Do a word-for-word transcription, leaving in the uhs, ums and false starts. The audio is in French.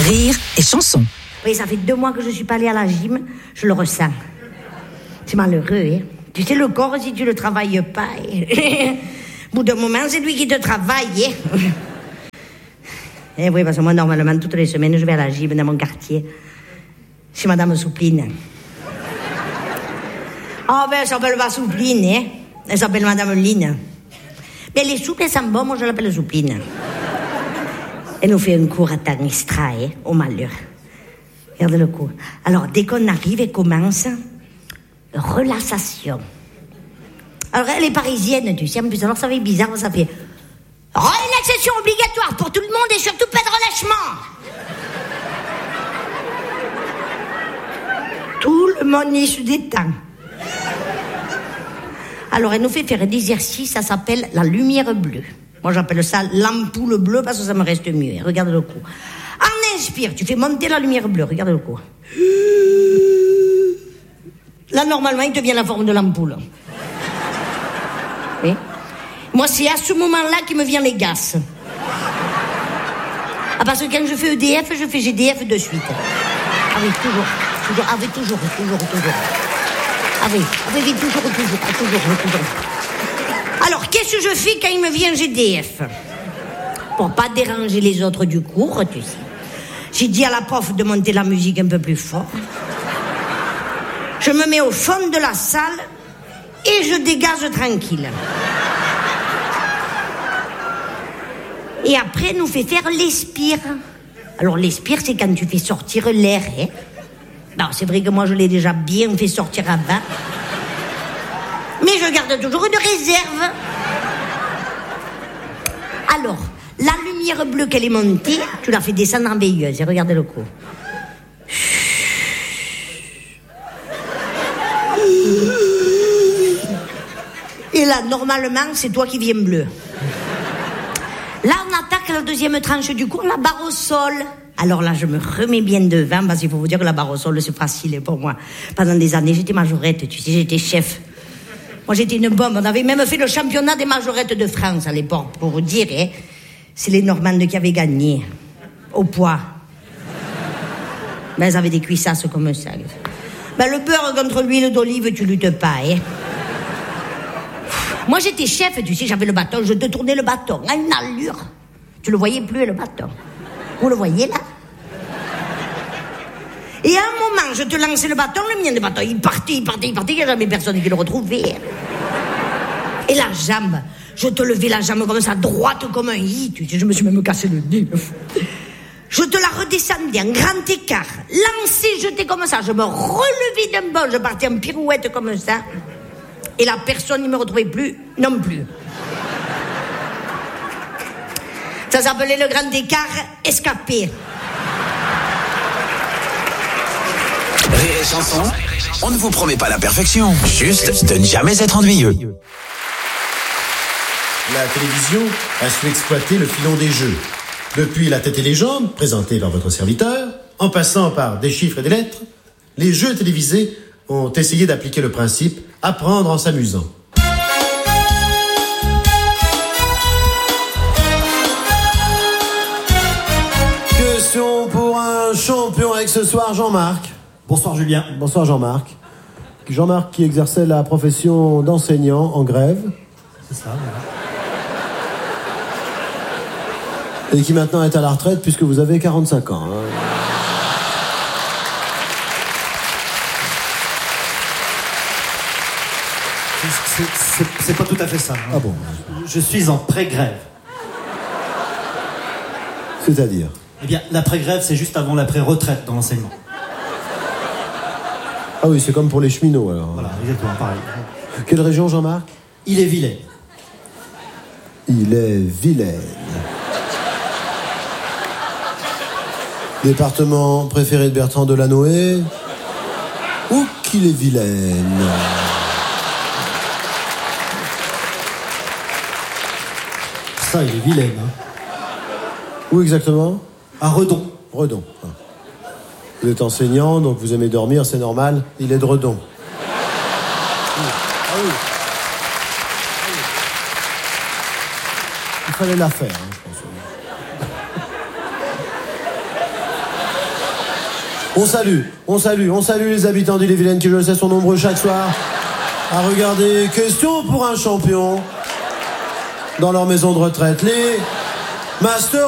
Rire et chanson. Oui, ça fait deux mois que je suis pas allée à la gym, je le ressens. C'est malheureux, hein. Tu sais, le corps, si tu le travailles pas, hein. Au bout d'un moment, c'est lui qui te travaille, hein. Eh oui, parce que moi, normalement, toutes les semaines, je vais à la gym dans mon quartier. Chez Madame Soupline. Ah oh, ben, elle s'appelle pas Soupline, hein. Elle s'appelle Madame Line. Mais elle est souple, elle sent bon, moi je l'appelle Soupline. Elle nous fait un cours à temps extra, hein, au malheur. Regarde le cours. Alors, dès qu'on arrive, elle commence... Relaxation. Alors, elle est parisienne, tu sais, en plus, alors ça fait bizarre, ça fait... Relaxation obligatoire pour tout le monde et surtout pas de relâchement. Tout le monde y se détend. Alors, elle nous fait faire un exercice, ça s'appelle la lumière bleue. Moi, j'appelle ça l'ampoule bleue parce que ça me reste mieux. Regarde le coup. En inspire, tu fais monter la lumière bleue. Regarde le coup. Là, normalement, il te vient la forme de l'ampoule. Oui. Moi, c'est à ce moment-là qu'il me vient les gaz. Ah, parce que quand je fais E D F, je fais G D F de suite. Ah oui, toujours, toujours, ah oui, toujours, toujours, toujours. Ah oui, ah oui, oui, toujours, toujours, ah, toujours, toujours. Alors, qu'est-ce que je fais quand il me vient G D F? Pour pas déranger les autres du cours, tu sais. J'ai dit à la prof de monter la musique un peu plus fort. Je me mets au fond de la salle et je dégage tranquille. Et après, elle nous fait faire l'expire. Alors, l'expire, c'est quand tu fais sortir l'air, hein. Non, c'est vrai que moi, je l'ai déjà bien fait sortir avant. Mais je garde toujours une réserve. Alors, la lumière bleue qu'elle est montée, tu la fais descendre en veilleuse. Et regarde le coup. Et là, normalement, c'est toi qui viens bleu. Là, on attaque la deuxième tranche du cours, la barre au sol. Alors là, je me remets bien devant, parce qu'il faut vous dire que la barre au sol, c'est facile pour moi. Pendant des années, j'étais majorette, tu sais, j'étais chef. Moi, j'étais une bombe. On avait même fait le championnat des majorettes de France à l'époque, pour vous dire, hein. C'est les Normandes qui avaient gagné. Au poids. Ben, elles avaient des cuissasses comme ça. Ben, le beurre contre l'huile d'olive, tu luttes pas, hein. Moi, j'étais chef, tu sais, j'avais le bâton, je te tournais le bâton, à une allure. Tu le voyais plus, le bâton. Vous le voyez, là? Et à un moment, je te lançais le bâton, le mien de bâton, il partait, il partait, il partait, il n'y a jamais personne qui le retrouvait. Et la jambe, je te levais la jambe comme ça, droite comme un i, tu sais, je me suis même cassé le nez. Je te la redescendais en grand écart, lancé, jeté comme ça, je me relevais d'un bond, je partais en pirouette comme ça. Et la personne ne me retrouvait plus, non plus. Ça s'appelait le grand écart escapé. Rire et chanson, on ne vous promet pas la perfection, juste de ne jamais être ennuyeux. La télévision a su exploiter le filon des jeux. Depuis La tête et les jambes, présenté par votre serviteur, en passant par des chiffres et des lettres, les jeux télévisés ont essayé d'appliquer le principe « apprendre en s'amusant ». Question pour un champion avec ce soir, Jean-Marc. Bonsoir Julien. Bonsoir Jean-Marc. Jean-Marc qui exerçait la profession d'enseignant en grève. C'est ça, voilà. Et qui maintenant est à la retraite puisque vous avez quarante-cinq ans. Hein. C'est, c'est, c'est pas tout à fait ça. Hein. Ah bon? Je suis en pré-grève. C'est-à-dire? Eh bien, l'après-grève, c'est juste avant l'après-retraite dans l'enseignement. Ah oui, c'est comme pour les cheminots, alors. Voilà, exactement, pareil. Quelle région, Jean-Marc? Il est vilain. Il est Vilaine. Département préféré de Bertrand Delanoë? Ou qu'il est Vilaine? Ça, il est vilain, hein. Où exactement? À Redon. Redon. Ah. Vous êtes enseignant, donc vous aimez dormir, c'est normal. Il est de Redon. Ah oui. Il fallait la faire, hein, je pense. On salue, on salue, on salue les habitants d'Ille-et-Vilaine qui, je le sais, sont nombreux chaque soir à regarder Question pour un champion dans leur maison de retraite. Les Masters